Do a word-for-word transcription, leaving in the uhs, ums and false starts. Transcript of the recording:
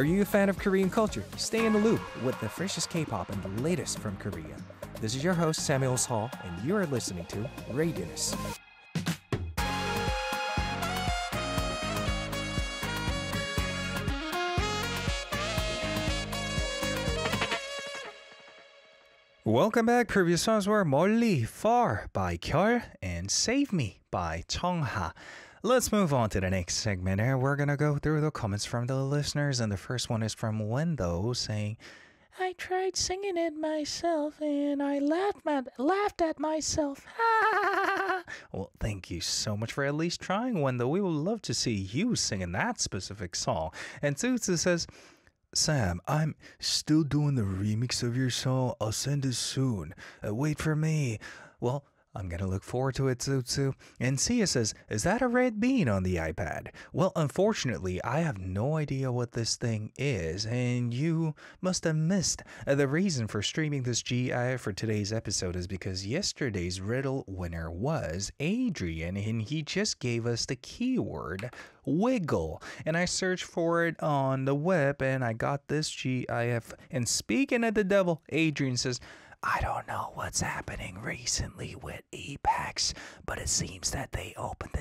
Are you a fan of Korean culture? Stay in the loop with the freshest K-pop and the latest from Korea. This is your host Samuel Hall, and you are listening to Radius. Welcome back. Previous songs were 멀리, Far by Kyeol and Save Me by Chungha. Let's move on to the next segment here. We're going to go through the comments from the listeners, and the first one is from Wendo saying, I tried singing it myself and I laughed at, laughed at myself. Well, thank you so much for at least trying, Wendo. We would love to see you singing that specific song. And Tsutsu says, Sam, I'm still doing the remix of your song. I'll send it soon. Uh, wait for me. Well, I'm going to look forward to it, Tsutsu. And Sia says, is that a red bean on the iPad? Well, unfortunately, I have no idea what this thing is, and you must have missed. Uh, the reason for streaming this G I F for today's episode is because yesterday's riddle winner was Adrian, and he just gave us the keyword wiggle. And I searched for it on the web, and I got this G I F. And speaking of the devil, Adrian says, I don't know what's happening recently with Apex, but it seems that they opened the